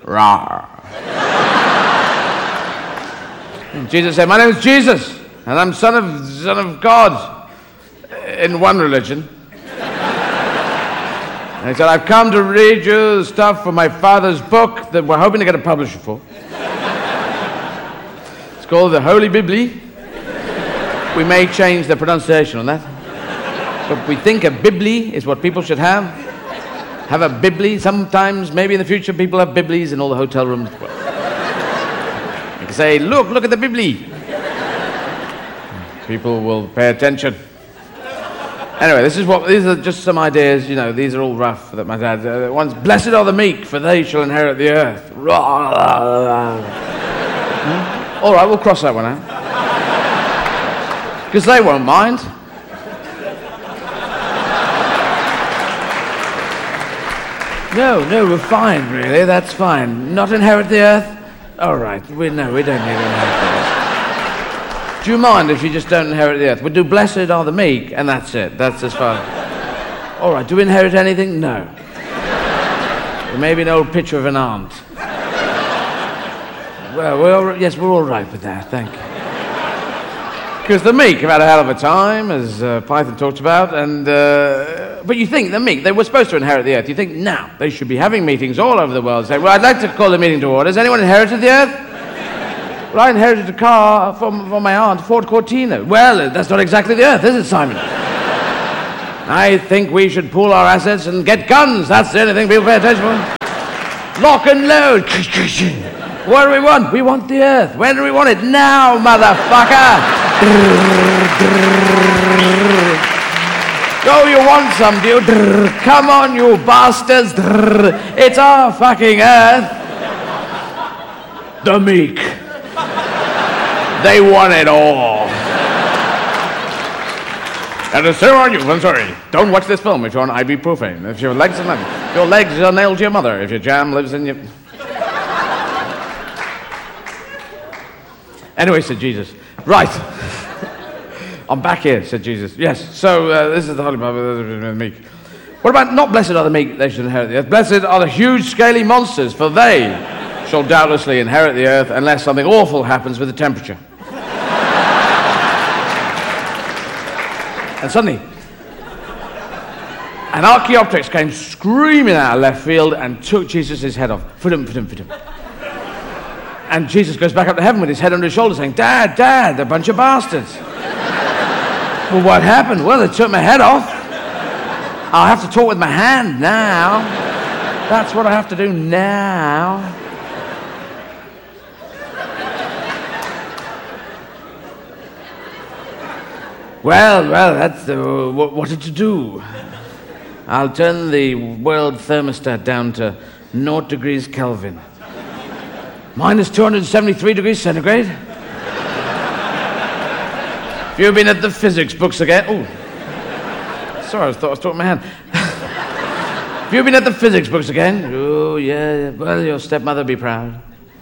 Rawr. Jesus said, my name is Jesus, and I'm son of God in one religion. And he said, I've come to read you stuff from my father's book that we're hoping to get a publisher for. It's called the Holy Bible. We may change the pronunciation on that. But we think a Bible is what people should have. Have a Bible. Sometimes, maybe in the future, people have Bibles in all the hotel rooms. You can say, look at the Bible. People will pay attention. Anyway, these are just some ideas, these are all rough that my dad, one's, blessed are the meek, for they shall inherit the earth. All right, we'll cross that one out. Because they won't mind. No, we're fine, really, that's fine. Not inherit the earth? All right, we don't need to inherit the earth. Do you mind if you just don't inherit the earth? We'll do blessed are the meek, and that's it. That's as far. All right, do we inherit anything? No. Maybe an old picture of an aunt. Well, we're all right with that, thank you. Because the meek have had a hell of a time, as Python talked about, and but you think the meek, they were supposed to inherit the earth. You think now they should be having meetings all over the world, saying, well, I'd like to call the meeting to order. Has anyone inherited the earth? Well, I inherited a car from my aunt, Ford Cortina. Well, that's not exactly the earth, is it, Simon? I think we should pool our assets and get guns. That's the only thing people pay attention to. Lock and load. What do we want? We want the earth. When do we want it? Now, motherfucker. Oh, you want some, do you? Come on, you bastards. It's our fucking earth. The meek. They want it all. And to sir on you, I'm sorry, don't watch this film if you're on ibuprofen. If your legs are nailed to your mother. If your jam lives in your... Anyway, said Jesus. Right. I'm back here, said Jesus. Yes, so this is the Holy Bible, the meek. What about not blessed are the meek, they should inherit the earth. Blessed are the huge, scaly monsters, for they shall doubtlessly inherit the earth unless something awful happens with the temperature. And suddenly, an Archaeopteryx came screaming out of left field and took Jesus' head off. Fudum. And Jesus goes back up to heaven with his head under his shoulder saying, Dad, they're a bunch of bastards. Well, what happened? Well, they took my head off. I'll have to talk with my hand now. That's what I have to do now. Well, that's what did you do? I'll turn the world thermostat down to 0 degrees Kelvin. Minus 273 degrees centigrade. Have you been at the physics books again? Oh, sorry, I thought I was talking my hand. Have you been at the physics books again? Oh, yeah. Well, your stepmother be proud.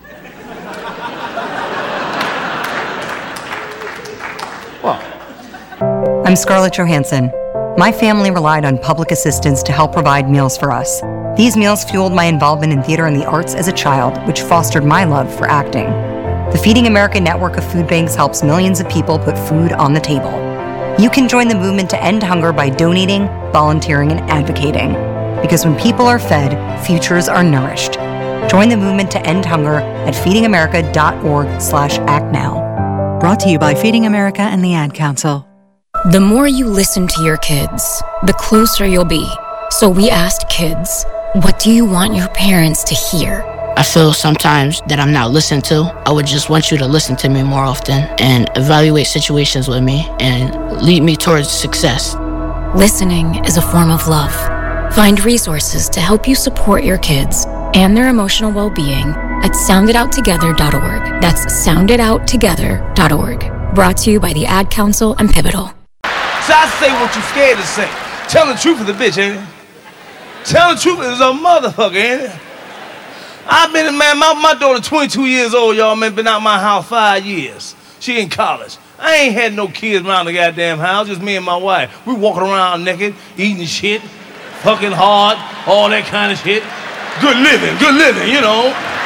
What? I'm Scarlett Johansson. My family relied on public assistance to help provide meals for us. These meals fueled my involvement in theater and the arts as a child, which fostered my love for acting. The Feeding America network of food banks helps millions of people put food on the table. You can join the movement to end hunger by donating, volunteering, and advocating. Because when people are fed, futures are nourished. Join the movement to end hunger at feedingamerica.org/actnow. Brought to you by Feeding America and the Ad Council. The more you listen to your kids, the closer you'll be. So we asked kids, what do you want your parents to hear? I feel sometimes that I'm not listened to. I would just want you to listen to me more often and evaluate situations with me and lead me towards success. Listening is a form of love. Find resources to help you support your kids and their emotional well-being at sounditouttogether.org. That's sounditouttogether.org. Brought to you by the Ad Council and Pivotal. So I say what you scared to say. Tell the truth of the bitch, ain't it? Tell the truth is a motherfucker, ain't it? I've been, man, my daughter 22 years old, y'all, man, been out my house 5 years. She in college. I ain't had no kids around the goddamn house, just me and my wife. We walking around naked, eating shit, fucking hard, all that kind of shit. Good living, you know.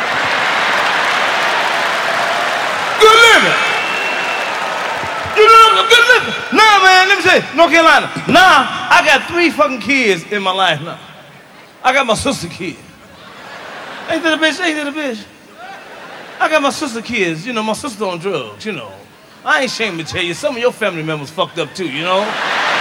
man, let me say, North Carolina. Now, I got 3 fucking kids in my life now. I got my sister kid. Ain't that a bitch? Ain't that a bitch? I got my sister kids. You know, my sister on drugs, you know. I ain't ashamed to tell you, some of your family members fucked up too, you know?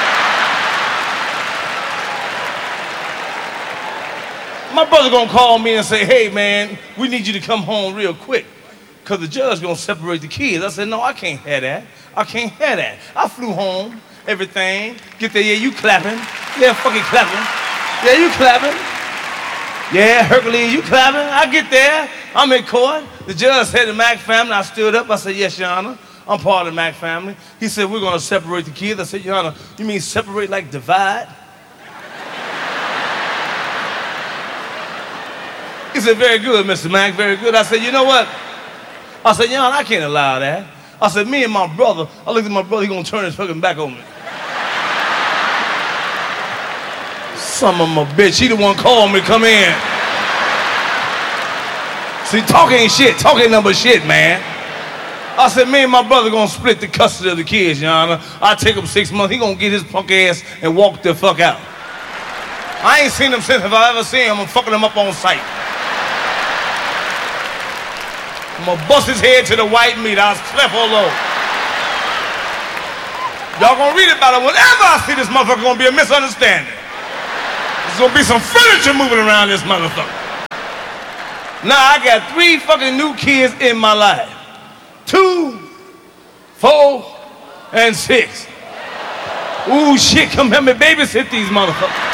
My brother gonna call me and say, hey man, we need you to come home real quick, cause the judge gonna separate the kids. I said, no, I can't have that. I can't have that. I flew home, everything. Get there, yeah, you clapping. Yeah, fucking clapping. Yeah, you clapping. Yeah, Hercules, you clapping. I get there, I'm in court. The judge said the Mack family. I stood up, I said, yes, Your Honor, I'm part of the Mack family. He said, we're gonna separate the kids. I said, Your Honor, you mean separate like divide? He said, very good, Mr. Mack, very good. I said, you know what? I said, Your Honor, I can't allow that. I said, me and my brother, I looked at my brother, he gonna turn his fucking back on me. Son of a bitch, he the one called me, come in. See, talk ain't shit, talk ain't nothing but shit, man. I said, me and my brother gonna split the custody of the kids, Your Honor. I take him 6 months, he gonna get his punk ass and walk the fuck out. I ain't seen him since, if I ever seen him, I'm fucking him up on sight. I'm gonna bust his head to the white meat. I'll slap all over. Y'all gonna read about it. Whenever I see this motherfucker, gonna be a misunderstanding. There's gonna be some furniture moving around this motherfucker. Now I got 3 fucking new kids in my life. 2, 4, and 6. Ooh, shit, come help me babysit these motherfuckers.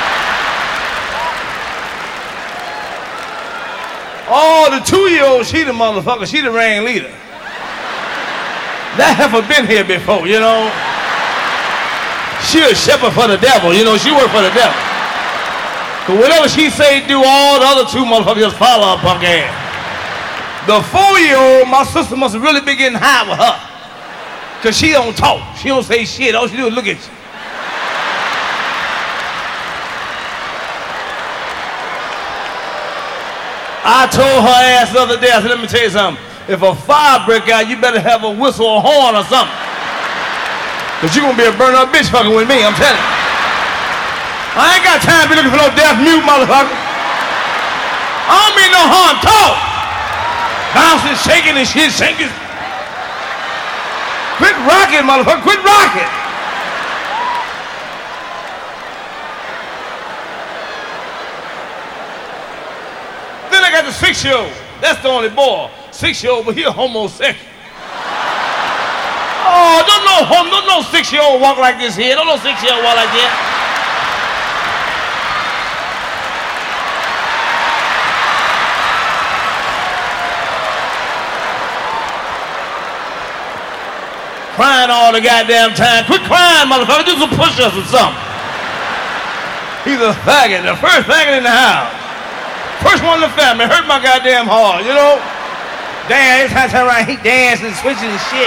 Oh, the 2-year-old, she the motherfucker, she the ring leader. That heifer been here before, you know. She a shepherd for the devil, you know, she work for the devil. Cause whatever she say do, all the other 2 motherfuckers just follow her punk ass. The 4-year-old, my sister must have really been getting high with her. Cause she don't talk, she don't say shit, all she do is look at you. I told her ass the other day, I said, let me tell you something. If a fire break out, you better have a whistle or horn or something. Cause you gonna be a burn up bitch fucking with me, I'm telling you. I ain't got time to be looking for no deaf mute motherfucker. I don't mean no harm, talk. Bouncing, shaking and shit, shaking. Quit rocking, motherfucker, quit rocking. Then I got the 6-year-old. That's the only boy. 6-year-old, but he a homosexual. Oh, don't no 6-year-old walk like this here. Don't no 6-year-old walk like that. Crying all the goddamn time. Quit crying, motherfucker. Do some push-ups or something. He's a faggot, the first faggot in the house. First one in the family. Hurt my goddamn heart, you know? Damn, every time I turn around, he dancing and switching and shit.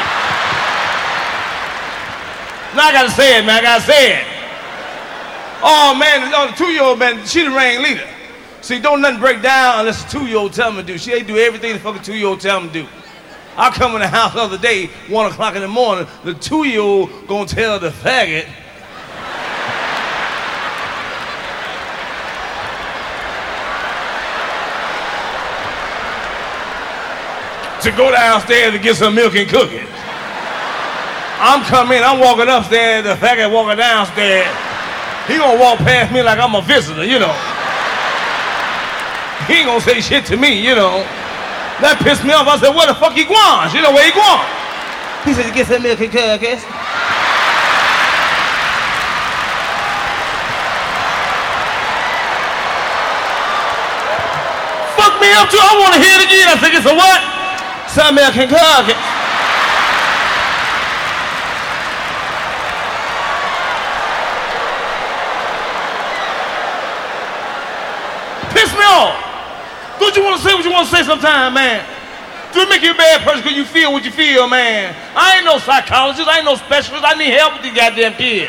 Now I gotta say it, man. I gotta say it. Oh, man, the 2-year-old, man, she the ring leader. See, don't nothing break down unless the 2-year-old tell him to do. She ain't do everything the fucking 2-year-old tell him to do. I come in the house the other day, 1 o'clock in the morning, the 2-year-old gonna tell the faggot to go downstairs to get some milk and cookies. I'm coming, I'm walking upstairs, the faggot walking downstairs. He gonna walk past me like I'm a visitor, you know. He ain't gonna say shit to me, you know. That pissed me off. I said, where the fuck he going? You know where he going? He said, get some milk and cookies. Fuck me up too. I want to hear it again. I said, get some what? Some milk and cookies. Piss me off. Don't you want to say what you want to say sometime, man? Do it make you a bad person because you feel what you feel, man? I ain't no psychologist. I ain't no specialist. I need help with these goddamn kids.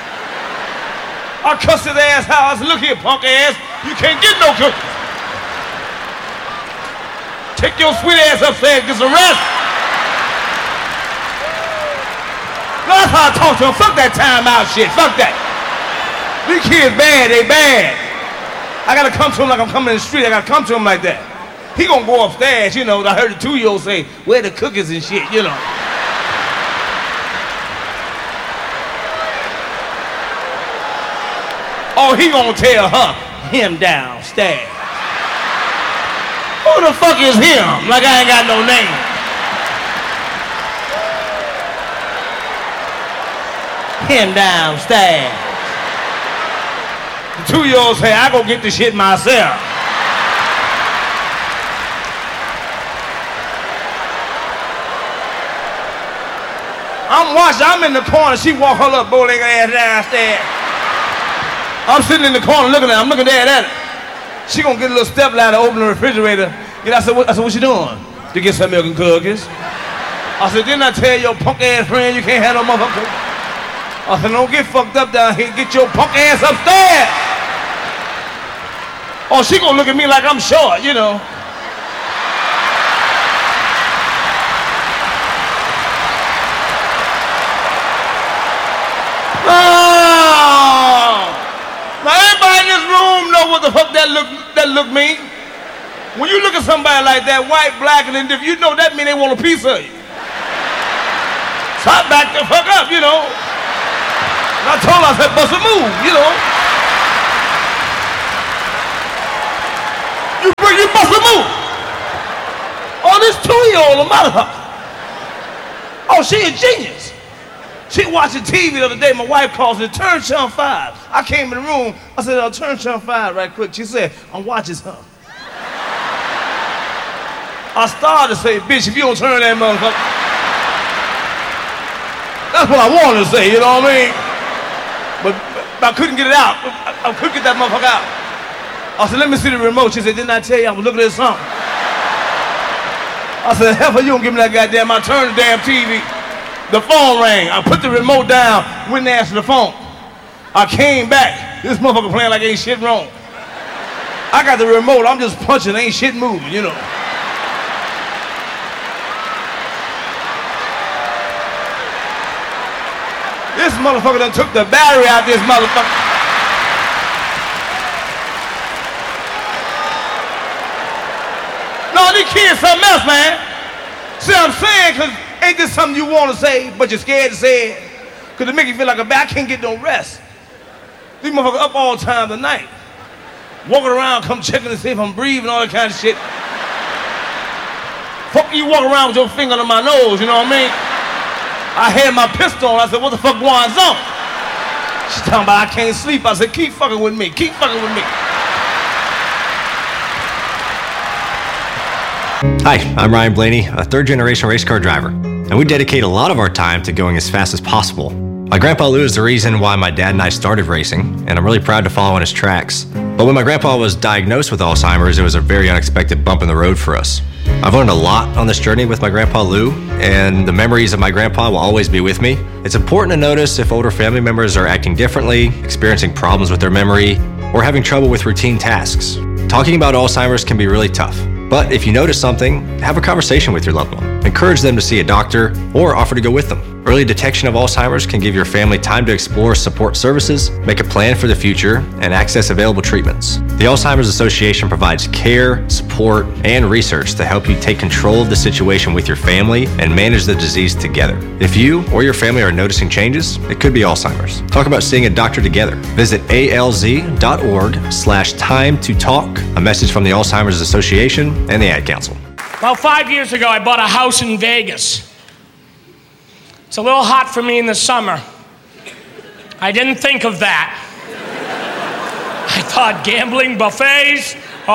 I cussed his ass out. I said, look here, punk ass. You can't get no cookies. Take your sweet ass upstairs and get some rest. No, that's how I talk to him. Fuck that timeout shit. Fuck that. These kids bad, they bad. I gotta come to him like I'm coming in the street. I gotta come to him like that. He gonna go upstairs, you know. I heard the 2-year-old say, where the cookies and shit, you know. Oh, he gonna tell her, him downstairs. Who the fuck is him? Like I ain't got no name. Him downstairs. The 2-year-old say, I go get the shit myself. I'm watching, I'm in the corner, she walk her little bowling ass downstairs. I'm sitting in the corner looking at her, I'm looking dead at her. She gonna get a little step ladder, open the refrigerator. I said, what you doing? To get some milk and cookies. I said, didn't I tell your punk ass friend you can't have no motherfucker? I said, don't get fucked up down here, get your punk ass upstairs. Oh, she gonna look at me like I'm short, you know. Now everybody in this room know what the fuck that look mean. When you look at somebody like that, white, black, and indifferent, you know that mean they want a piece of you. So I back the fuck up, you know. And I told her, I said, bust a move, you know. You bust a move. Oh, this 2-year-old, a motherfucker. Oh, she a genius. She watching TV the other day. My wife calls me, turn channel 5. I came in the room. I said, I'll turn channel 5 right quick. She said, I'm watching something. I started to say, bitch, if you don't turn that motherfucker. That's what I wanted to say, you know what I mean? But I couldn't get it out. I couldn't get that motherfucker out. I said, let me see the remote. She said, didn't I tell you I was looking at something? I said, hell, you don't give me that goddamn. I turned the damn TV. The phone rang. I put the remote down, went and answered the phone. I came back. This motherfucker playing like ain't shit wrong. I got the remote. I'm just punching. Ain't shit moving, you know. This motherfucker done took the battery out this motherfucker. No, these kids something else, man. See what I'm saying? Because ain't this something you want to say, but you're scared to say it? Because it make you feel like I can't get no rest. These motherfuckers up all time of the night. Walking around, come checking to see if I'm breathing, all that kind of shit. Fuck you walk around with your finger on my nose, you know what I mean? I had my pistol on. I said, what the fuck going on? She talking about I can't sleep. I said, keep fucking with me. Keep fucking with me. Hi, I'm Ryan Blaney, a third-generation race car driver, and we dedicate a lot of our time to going as fast as possible. My grandpa Lou is the reason why my dad and I started racing, and I'm really proud to follow in his tracks. But when my grandpa was diagnosed with Alzheimer's, it was a very unexpected bump in the road for us. I've learned a lot on this journey with my grandpa Lou, and the memories of my grandpa will always be with me. It's important to notice if older family members are acting differently, experiencing problems with their memory, or having trouble with routine tasks. Talking about Alzheimer's can be really tough. But if you notice something, have a conversation with your loved one. Encourage them to see a doctor or offer to go with them. Early detection of Alzheimer's can give your family time to explore support services, make a plan for the future, and access available treatments. The Alzheimer's Association provides care, support, and research to help you take control of the situation with your family and manage the disease together. If you or your family are noticing changes, it could be Alzheimer's. Talk about seeing a doctor together. Visit alz.org/time to talk. A message from the Alzheimer's Association and the Ad Council. About 5 years ago, I bought a house in Vegas. It's a little hot for me in the summer. I didn't think of that. I thought gambling, buffets,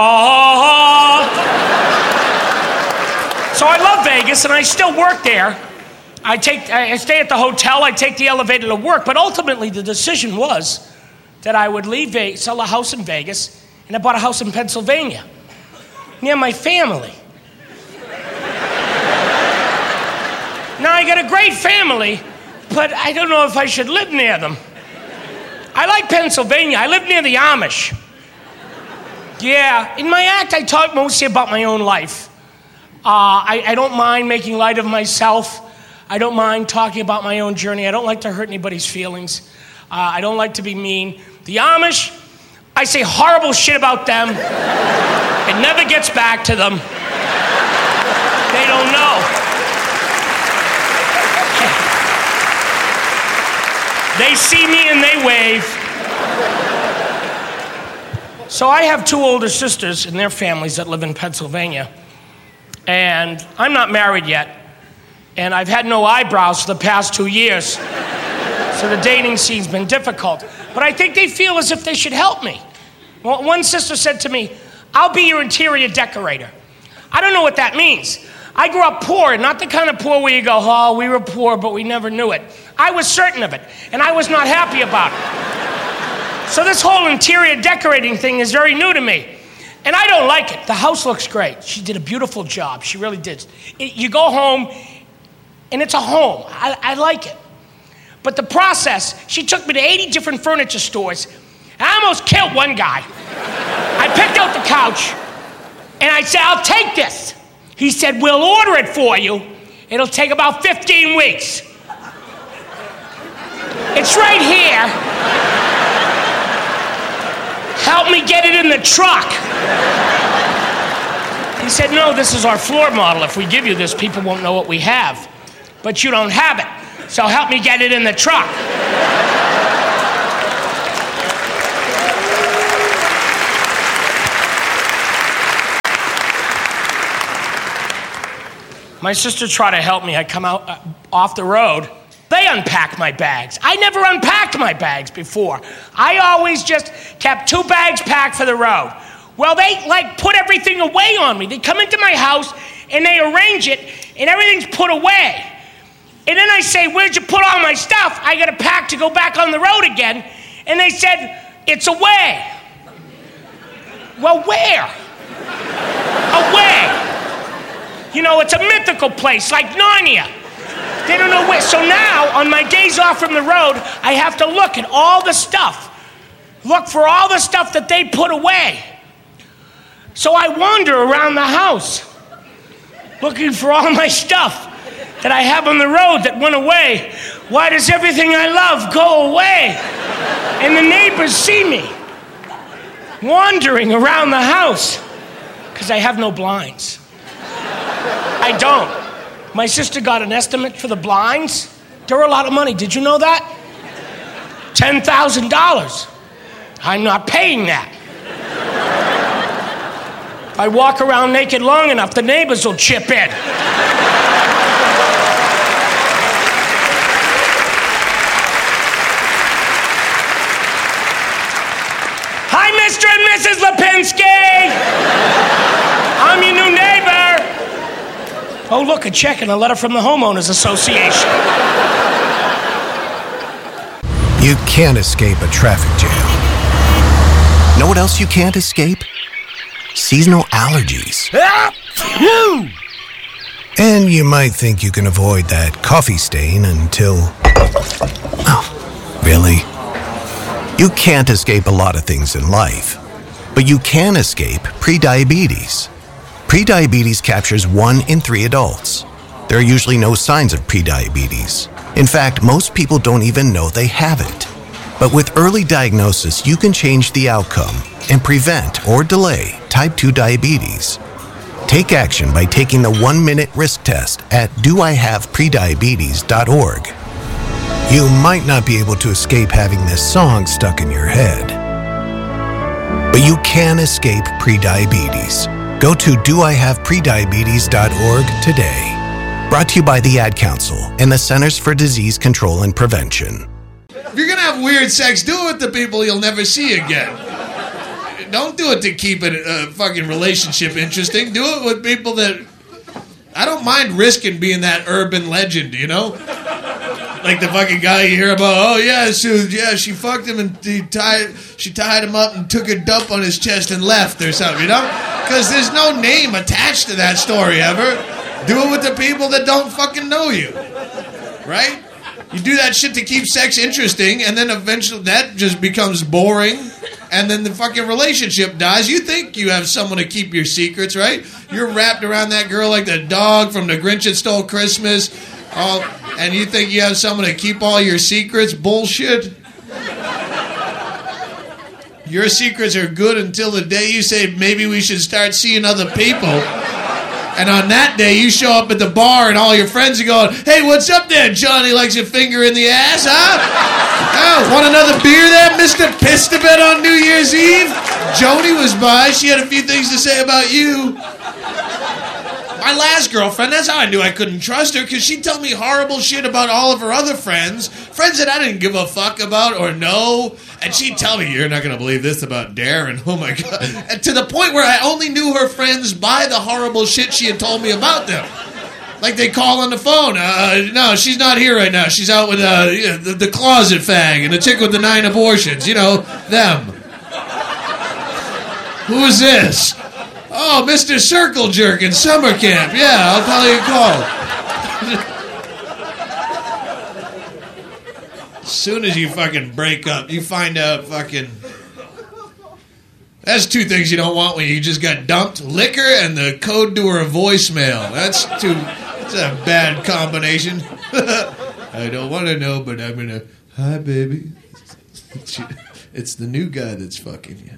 So I love Vegas, and I still work there. I stay at the hotel, I take the elevator to work, but ultimately the decision was that I would leave Vegas, sell a house in Vegas, and I bought a house in Pennsylvania, near my family. Now, I got a great family, but I don't know if I should live near them. I like Pennsylvania. I live near the Amish. Yeah, in my act, I talk mostly about my own life. I don't mind making light of myself. I don't mind talking about my own journey. I don't like to hurt anybody's feelings. I don't like to be mean. The Amish, I say horrible shit about them. It never gets back to them. They don't know. They see me and they wave. So I have 2 older sisters and their families that live in Pennsylvania. And I'm not married yet. And I've had no eyebrows for the past 2 years. So the dating scene's been difficult. But I think they feel as if they should help me. Well, one sister said to me, I'll be your interior decorator. I don't know what that means. I grew up poor, not the kind of poor where you go, oh, we were poor, but we never knew it. I was certain of it, and I was not happy about it. So this whole interior decorating thing is very new to me. And I don't like it. The house looks great. She did a beautiful job. She really did. You go home, and it's a home. I like it. But the process, she took me to 80 different furniture stores, and I almost killed one guy. I picked out the couch, and I said, I'll take this. He said, we'll order it for you. It'll take about 15 weeks. It's right here. Help me get it in the truck. He said, no, this is our floor model. If we give you this, people won't know what we have. But you don't have it. So help me get it in the truck. My sister tried to help me. I come out off the road. They unpack my bags. I never unpacked my bags before. I always just kept 2 bags packed for the road. Well, they put everything away on me. They come into my house and they arrange it and everything's put away. And then I say, where'd you put all my stuff? I got to pack to go back on the road again. And they said, it's away. Well, where? Away. You know, it's a mythical place like Narnia. They don't know where. So now, on my days off from the road, I have to look at all the stuff. Look for all the stuff that they put away. So I wander around the house, looking for all my stuff that I have on the road that went away. Why does everything I love go away? And the neighbors see me wandering around the house because I have no blinds. I don't. My sister got an estimate for the blinds. They're a lot of money. Did you know that? $10,000. I'm not paying that. If I walk around naked long enough, the neighbors will chip in. Hi, Mr. and Mrs. Lipinski. I'm your new neighbor. Oh, look, a check and a letter from the Homeowners Association. You can't escape a traffic jam. Know what else you can't escape? Seasonal allergies. And you might think you can avoid that coffee stain until... Oh, really? You can't escape a lot of things in life, but you can escape prediabetes. Prediabetes captures 1 in 3 adults. There are usually no signs of prediabetes. In fact, most people don't even know they have it. But with early diagnosis, you can change the outcome and prevent or delay type 2 diabetes. Take action by taking the 1-minute risk test at doihaveprediabetes.org. You might not be able to escape having this song stuck in your head, but you can escape prediabetes. Go to doihaveprediabetes.org today. Brought to you by the Ad Council and the Centers for Disease Control and Prevention. If you're going to have weird sex, do it with the people you'll never see again. Don't do it to keep a fucking relationship interesting. Do it with people that... I don't mind risking being that urban legend, you know? Like the fucking guy you hear about, oh yeah, she fucked him and she tied him up and took a dump on his chest and left or something, you know? Because there's no name attached to that story ever. Do it with the people that don't fucking know you. Right? You do that shit to keep sex interesting, and then eventually that just becomes boring, and then the fucking relationship dies. You think you have someone to keep your secrets, right? You're wrapped around that girl like the dog from The Grinch That Stole Christmas. And you think you have someone to keep all your secrets? Bullshit. Your secrets are good until the day you say maybe we should start seeing other people. And on that day, you show up at the bar and all your friends are going, hey, what's up there? Johnny likes your finger in the ass, huh? Oh, want another beer there, Mr. Pissed a bit on New Year's Eve? Joni was by. She had a few things to say about you. My last girlfriend, that's how I knew I couldn't trust her, because she'd tell me horrible shit about all of her other friends that I didn't give a fuck about or know, and she'd tell me, you're not going to believe this about Darren, oh my God, and to the point where I only knew her friends by the horrible shit she had told me about them. Like they call on the phone, no, she's not here right now, she's out with the closet fag and the chick with the 9 abortions, you know, them. Who is this? Oh, Mr. Circle Jerk in summer camp. Yeah, I'll tell you a call. As soon as you fucking break up, you find out fucking... That's 2 things you don't want when you just got dumped. Liquor and the code to her voicemail. That's a bad combination. I don't want to know, but I'm gonna... Hi, baby. It's the new guy that's fucking you.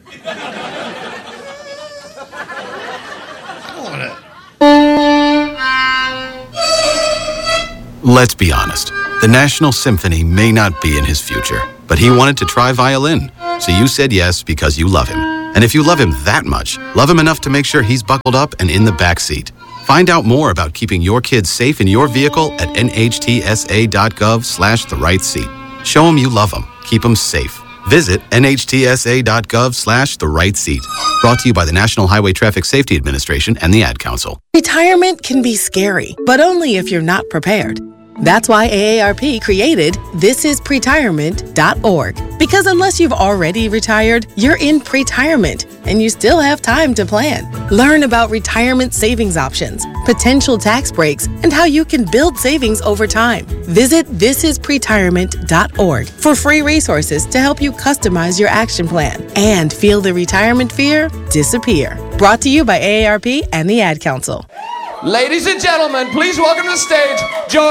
Let's be honest. The National Symphony may not be in his future, but he wanted to try violin. So you said yes because you love him. And if you love him that much, love him enough to make sure he's buckled up and in the back seat. Find out more about keeping your kids safe in your vehicle at nhtsa.gov/the-right-seat. Show him you love him. Keep him safe. Visit nhtsa.gov/the-right-seat. Brought to you by the National Highway Traffic Safety Administration and the Ad Council. Retirement can be scary, but only if you're not prepared. That's why AARP created thisispretirement.org. Because unless you've already retired, you're in pretirement, and you still have time to plan. Learn about retirement savings options, potential tax breaks, and how you can build savings over time. Visit thisispretirement.org for free resources to help you customize your action plan and feel the retirement fear disappear. Brought to you by AARP and the Ad Council. Ladies and gentlemen, please welcome to the stage, George